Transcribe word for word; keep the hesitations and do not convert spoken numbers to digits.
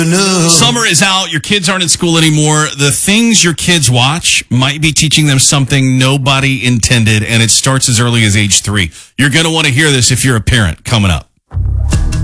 No. Summer is out. Your kids aren't in school anymore. The things your kids watch might be teaching them something nobody intended, and it starts as early as age three. You're going to want to hear this if you're a parent coming up.